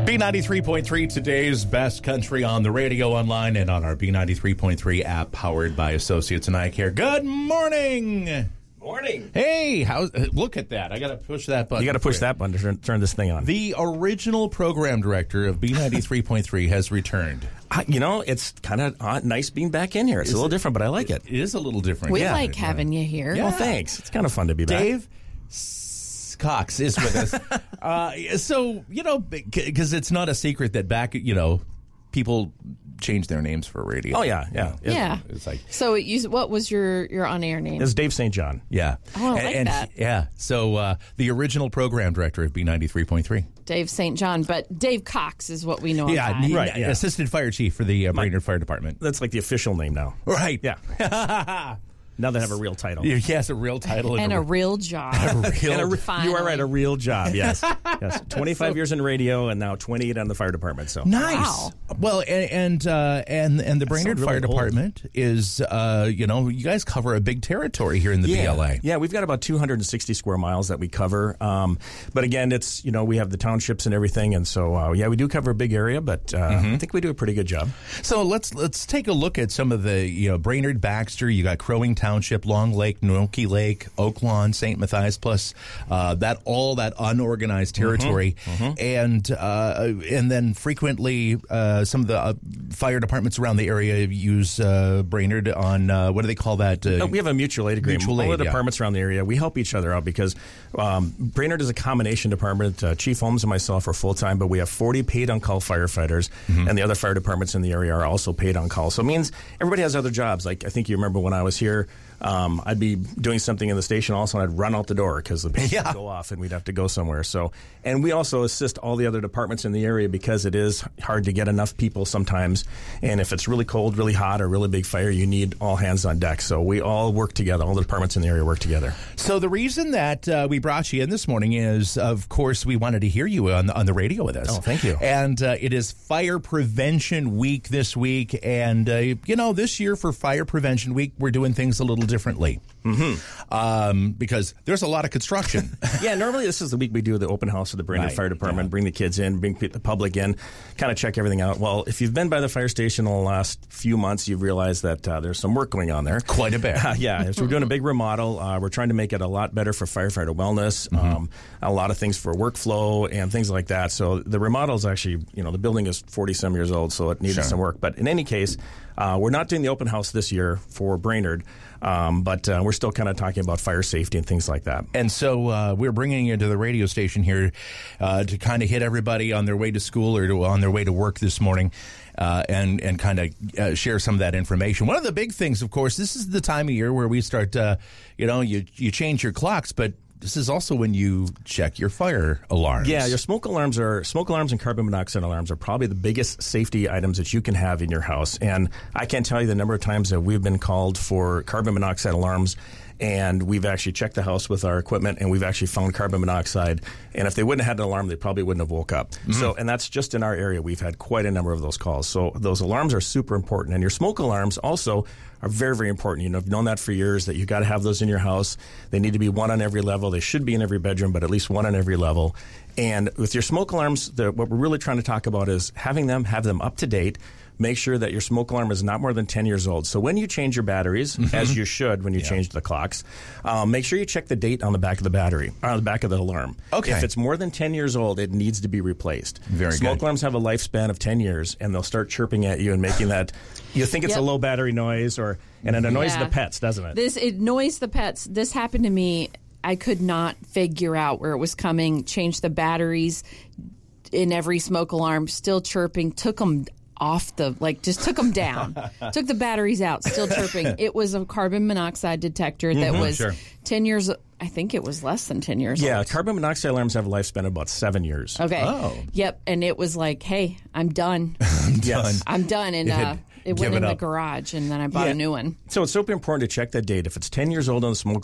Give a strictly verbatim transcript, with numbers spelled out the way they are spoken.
B ninety-three point three, today's best country on the radio, online, and on our B ninety-three point three app, powered by Associates and Eye Care. Good morning. Morning. Hey, how? Look at that. I got to push that button. You got to push that button to turn, turn this thing on. The original program director of B ninety-three point three has returned. Uh, you know, it's kind of uh, nice being back in here. It's Is a little it, different, but I like it. It is a little different. We yeah. like having you here. Yeah. Well, thanks. It's kind of fun to be back. Dave Cox is with us. uh, so, you know, because it's not a secret that back, you know, people change their names for radio. Oh, yeah, yeah. It's, Yeah. It's like, So it used, what was your, your on-air name? It's Dave Saint John. yeah. Oh, I and, like and, that. Yeah. So uh, the original program director of B ninety-three point three. Dave Saint John, but Dave Cox is what we know Yeah, him by. Right, yeah. Assistant fire chief for the uh, Brainerd Fire Department. That's like the official name now. Right. Yeah. Now they have a real title. He has a real title. And a real job. real- And a re- Finally. you are right, a real job, yes. yes. twenty-five years in radio and now twenty-eight on the fire department. So Nice. Wow. Well, and and uh, and, and the Brainerd sounds Fire really old. Department is, uh, you know, you guys cover a big territory here in the yeah. B L A. Yeah, we've got about two hundred sixty square miles that we cover. Um, but again, it's, you know, we have the townships and everything. And so, uh, yeah, we do cover a big area, but uh, Mm-hmm. I think we do a pretty good job. So let's let's take a look at some of the, you know, Brainerd, Baxter. You got Crowing Township, Long Lake, Noki Lake, Oak Lawn, Saint Matthias, plus uh, that all that unorganized territory, Mm-hmm. and uh, and then frequently uh, some of the uh, fire departments around the area use uh, Brainerd on uh, what do they call that? Uh, Uh, we have a mutual aid agreement. Mutual All aid, the yeah. departments around the area, we help each other out because um, Brainerd is a combination department. Uh, Chief Holmes and myself are full-time, but we have forty paid-on-call firefighters, Mm-hmm. and the other fire departments in the area are also paid on call. So it means everybody has other jobs. Like, I think you remember when I was here, um, I'd be doing something in the station also, and I'd run out the door because the page Yeah. would go off, and we'd have to go somewhere. So, and we also assist all the other departments in the area because it is hard to get enough people sometimes. And if it's really cold, really hot, or really big fire, you need all hands on deck. So we all work together. All the departments in the area work together. So the reason that uh, we brought you in this morning is, of course, we wanted to hear you on the, on the radio with us. Oh, thank you. And uh, it is Fire Prevention Week this week, and uh, you know, this year for Fire Prevention Week, we're doing things a little differently. Mm-hmm. Um, because there's a lot of construction. Yeah, normally this is the week we do the open house of the Brainerd Right, Fire Department, yeah. bring the kids in, bring pe- the public in, kind of check everything out. Well, if you've been by the fire station in the last few months, you've realized that uh, there's some work going on there. Quite a bit. Uh, yeah, so we're doing a big remodel. Uh, we're trying to make it a lot better for firefighter wellness, Mm-hmm. um, a lot of things for workflow and things like that. So the remodel is actually, you know, the building is forty-some years old, so it needed Sure. some work. But in any case, uh, we're not doing the open house this year for Brainerd, um, but uh, we're still kind of talking about fire safety and things like that. And so uh, we're bringing you to the radio station here uh, to kind of hit everybody on their way to school or to, on their way to work this morning, uh, and and kind of uh, share some of that information. One of the big things, of course, this is the time of year where we start, uh, you know, you you change your clocks, but this is also when you check your fire alarms. Yeah, your smoke alarms are smoke alarms and carbon monoxide alarms are probably the biggest safety items that you can have in your house. And I can't tell you the number of times that we've been called for carbon monoxide alarms, and we've actually checked the house with our equipment, and we've actually found carbon monoxide. And if they wouldn't have had an alarm, they probably wouldn't have woke up. Mm-hmm. So, and that's just in our area. We've had quite a number of those calls. So those alarms are super important. And your smoke alarms also are very, very important. You know, I've known that for years, that you got to have those in your house. They need to be one on every level. They should be in every bedroom, but at least one on every level. And with your smoke alarms, the, what we're really trying to talk about is having them, have them up to date. Make sure that your smoke alarm is not more than ten years old. So when you change your batteries, mm-hmm. as you should when you yeah. change the clocks, um, make sure you check the date on the back of the battery, or on the back of the alarm. Okay. If it's more than ten years old, it needs to be replaced. Very Smoke good. alarms have a lifespan of ten years, and they'll start chirping at you and making that, you think it's Yep. a low battery noise, or and it annoys Yeah. the pets, doesn't it? This it annoys the pets. This happened to me. I could not figure out where it was coming. Changed the batteries in every smoke alarm, still chirping. Took them off the, like, just took them down. Took the batteries out, still chirping. It was a carbon monoxide detector that Mm-hmm, was sure. ten years. I think it was less than ten years yeah, old. carbon monoxide alarms have a lifespan of about seven years. Okay. Oh. Yep. And it was like, hey, I'm done. Yes. I'm done. And It had uh, it went given in the up. garage, and then I bought Yeah. a new one. So it's super important to check that date. If it's ten years old on the smoke